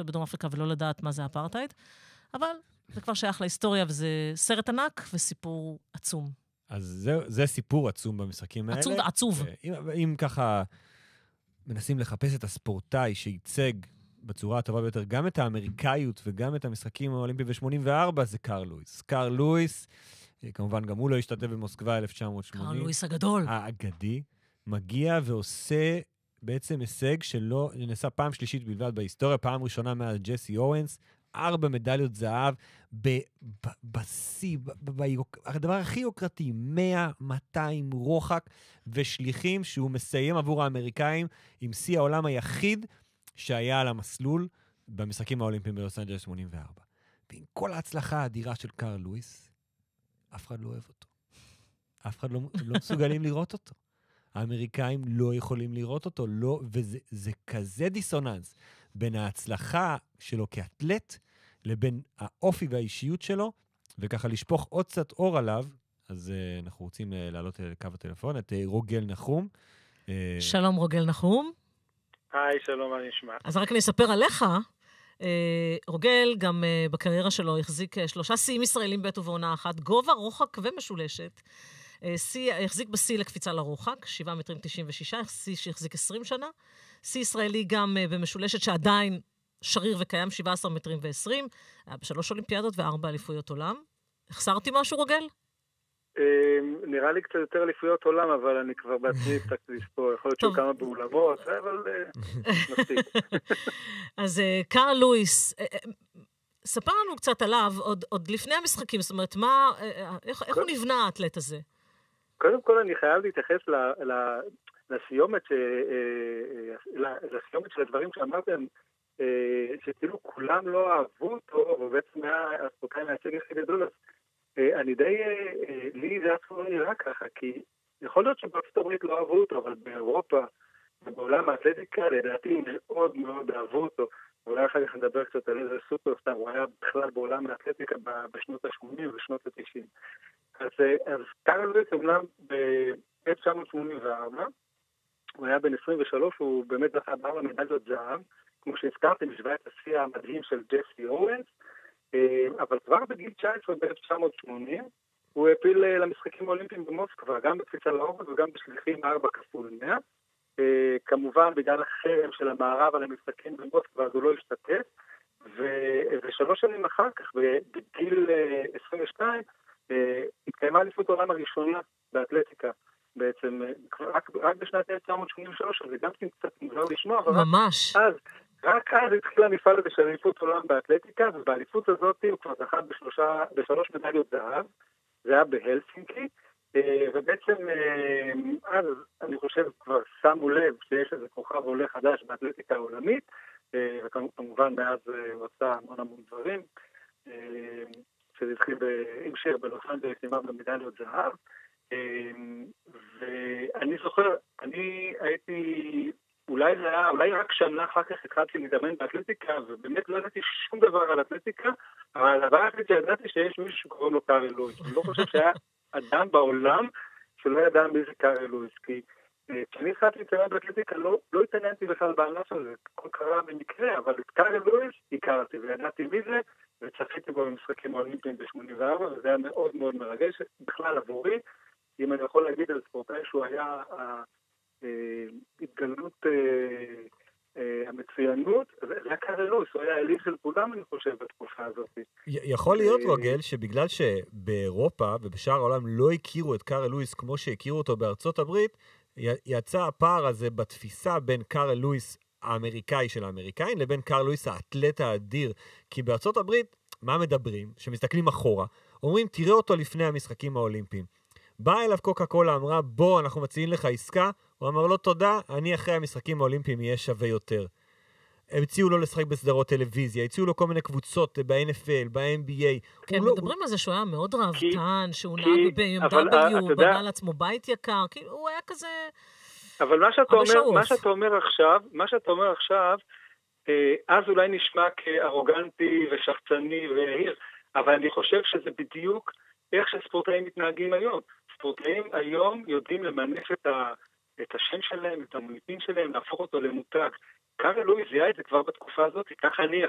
לחיות בדרום אפריקה ולא לדעת מה זה אפרטהייד, אבל זה כבר שייך להיסטוריה, וזה סרט ענק וסיפור עצום. אז זה סיפור עצום במשחקים האלה. עצוב. אם ככה מנסים לחפש את הספורטאי שייצג בצורה הטובה ביותר, גם את האמריקאיות וגם את המשחקים האולימפיים ב-84, זה קארל לואיס. קארל לואיס, כמובן גם הוא לא השתתף במוסקבה 1980. קארל לואיס הגדול. האגדי, מגיע ועושה בעצם הישג שלא נעשה פעם שלישית בלבד בהיסטוריה, פעם ראשונה מאז ג'סי אורנס, 4 מדליות זהב, בשיא, הדבר הכי יוקרתי, 100-200 רוחק ושליחים שהוא מסיים עבור האמריקאים עם שיא העולם היחיד שהיה על המסלול במשחקים האולימפיים בלוס אנג'לס 84. ועם כל ההצלחה האדירה של קארל לואיס, אף אחד לא אוהב אותו. אף אחד לא מסוגלים לראות אותו. האמריקאים לא יכולים לראות אותו, לא, וזה כזה דיסוננס בין ההצלחה שלו כאתלט, לבין האופי והאישיות שלו, וככה לשפוך עוד קצת אור עליו, אז אנחנו רוצים לעלות לקו הטלפון, את רוגל נחום. שלום רוגל נחום. היי, שלום, מה נשמע? אז רק אני אספר עליך, רוגל גם בקריירה שלו החזיק 3 שיאים ישראלים בעת ובעונה אחת, גובה, רוחק ומשולשת. החזיק בשיא לקפיצה לרוחק, 7.96 מטרים, שיא שהחזיק 20 שנה. שיא ישראלי גם במשולשת שעדיין שריר וקיים, 17 מטרים ו-20. היה ב3 אולימפיאדות ו4 אליפויות עולם. החסרתי משהו, רוגל? נראה לי קצת יותר אליפויות עולם, אבל אני כבר בעצמי הפסקתי לספור. יכול להיות שהוא כמה באולמות, אבל מספיק. אז קארל לואיס, ספר לנו קצת עליו, עוד לפני המשחקים, זאת אומרת, איך הוא נבנה האתלט הזה? קודם כל אני חייב להתייחס לסיומת של הדברים שאמרתם, שכאילו כולם לא אהבו אותו, ובעצם הספורטאי מההישג הכי גדול, אז אני לי זה עצמו לא נראה ככה, כי יכול להיות שבארצות הברית לא אהבו אותו, אבל באירופה ובעולם האתלטיקה, לדעתי מאוד מאוד אהבו אותו. אולי אחר כך נדבר קצת על איזה סופרסטאר, הוא היה בכלל בעולם האתלטיקה בשנות ה-80 ושנות ה-90. אז קארל לואיס אומנם ב-1984, הוא היה בן 23, הוא באמת זכה ב4 מדליות זהב, כמו שהזכרתי, משווה את השיא המדהים של ג'סי אורנס, אבל כבר בגיל 19 ב-1980, הוא הפיל למשחקים האולימפיים במוסקבה, גם בקפיצה לאורך וגם בשליחים 4x100. כמובן, בגלל החרם של המערב על המשחקים במוסקבה, אז הוא לא השתתף, ו3 שנים אחר כך, בגיל 22, התקיימה אליפות העולם הראשונה באתלטיקה, בעצם, רק בשנת 1983, זה גם קצת מוזר לשמוע, אבל ממש. רק אז התחיל המפעל הזה של אליפות עולם באתלטיקה, ובאליפות הזאת הוא כבר זכה ב3 מדליות זהב, זה היה בהלסינקי, ובעצם אז אני חושב כבר שמו לב שיש איזה כוכב עולה חדש באתלטיקה העולמית, וכמובן מאז הוא עשה המון דברים, שזה התחיל עם שיר בלוס אנג'לס עם 4 מדליות זהב, ואני זוכר, אני הייתי, אולי רק שנה אחר כך התחלתי להתאמן באתלטיקה, ובאמת לא ידעתי שום דבר על אתלטיקה, אבל הדבר הכי שידעתי שיש מישהו שקוראים לו קארל לואיס. אני לא חושב שהיה אדם בעולם שלא ידע מי זה קארל לואיס, כי כשאני התחלתי להתאמן באתלטיקה לא התעניינתי בכלל בענף הזה, הכל קרה במקרה, אבל את קארל לואיס הכרתי וידעתי מי זה, וצפיתי בו במשחקים האולימפיים ב-84, וזה היה מאוד מאוד מרגש, בכלל עבורי, אם אני יכול להגיד על ספורטאי שהוא היה התגלות המצוינות, זה היה קארל לואיס, הוא היה אליל של כולם, אני חושב, בתקופה הזאת. יכול להיות, רוגל, שבגלל שבאירופה ובשאר העולם לא הכירו את קארל לואיס כמו שהכירו אותו בארצות הברית, יצא הפער הזה בתפיסה בין קארל לואיס האמריקאי של האמריקאים לבין קארל לואיס האתלט האדיר, כי בארצות הברית, מה מדברים? שמסתכלים אחורה, אומרים, תראה אותו לפני המשחקים האולימפיים. באה אליו קוקה קולה, אמרה, בוא, אנחנו מציעים לך עסקה, הוא אמר לו, תודה, אני אחרי המשחקים האולימפיים יהיה שווה יותר. הם הציעו לו לשחק בסדרות טלוויזיה, הציעו לו כל מיני קבוצות ב-NFL, ב-NBA. כן, מדברים על זה שהוא היה מאוד רעבתן, שהוא נהג ב-BMW, בנה לעצמו בית יקר, כאילו הוא היה כזה... אבל מה שאתה אומר עכשיו, אז אולי נשמע כארוגנטי ושחצני והעיר, אבל אני חושב שזה בדיוק איך שספורטאים מתנהגים היום. ספורטאים היום יודעים למנף את השם שלהם, את המוניטין שלהם, להפוך אותו למותג. קארל לואיס זיהה את זה כבר בתקופה הזאת, ככה אני